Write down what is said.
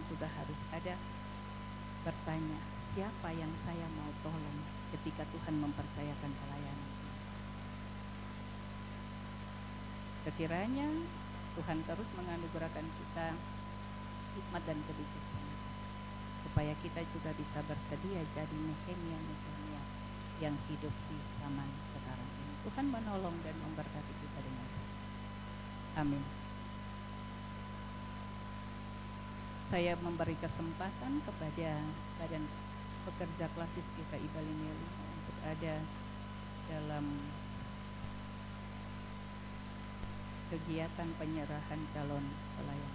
juga harus ada bertanya, siapa yang saya mau tolong ketika Tuhan mempercayakan pelayanan. Sekiranya Tuhan terus menganugerahkan kita hikmat dan kebijaksanaan, supaya kita juga bisa bersedia jadi Nehemia yang hidup di zaman sekarang ini. Tuhan menolong dan memberkati kita dengan baik. Amin. Saya memberi kesempatan kepada badan pekerja klasis kita Ibalineli untuk ada dalam kegiatan penyerahan calon pelayan.